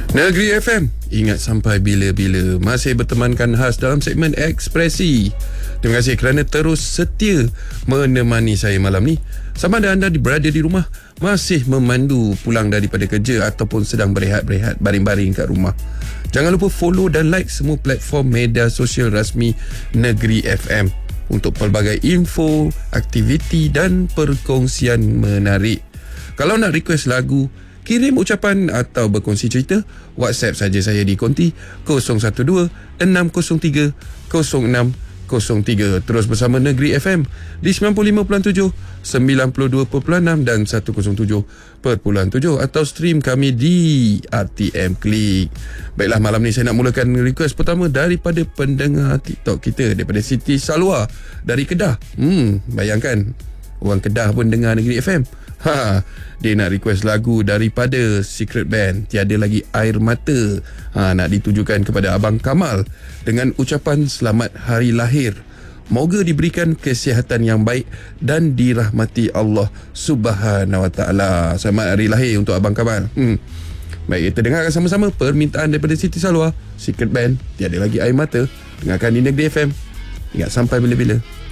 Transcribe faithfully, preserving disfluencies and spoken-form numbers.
Negeri F M, ingat sampai bila-bila. Masih bertemankan khas dalam segmen Ekspresi. Terima kasih kerana terus setia menemani saya malam ni. Sama ada anda berada di rumah, masih memandu pulang daripada kerja, ataupun sedang berehat-berehat baring-baring kat rumah. Jangan lupa follow dan like semua platform media sosial rasmi Negeri F M untuk pelbagai info, aktiviti dan perkongsian menarik. Kalau nak request lagu, kirim ucapan atau berkongsi cerita, WhatsApp saja saya di konti kosong satu dua enam kosong tiga kosong enam kosong tiga. Terus bersama Negeri F M di sembilan puluh lima perpuluhan tujuh, sembilan puluh dua perpuluhan enam dan seratus tujuh perpuluhan tujuh, atau stream kami di R T M Klik. Baiklah, malam ni saya nak mulakan request pertama daripada pendengar TikTok kita, daripada Siti Salwa dari Kedah. Hmm, bayangkan orang Kedah pun dengar Negeri F M. Ha, dia nak request lagu daripada Secret Band, Tiada Lagi Air Mata. Ha, nak ditujukan kepada Abang Kamal dengan ucapan selamat hari lahir. Moga diberikan kesihatan yang baik dan dirahmati Allah Subhanahu Wa Taala. Selamat hari lahir untuk Abang Kamal. Hmm. Baik, kita dengarkan sama-sama permintaan daripada Siti Salwa, Secret Band, Tiada Lagi Air Mata. Dengarkan di Negeri F M. Ingat sampai bila-bila.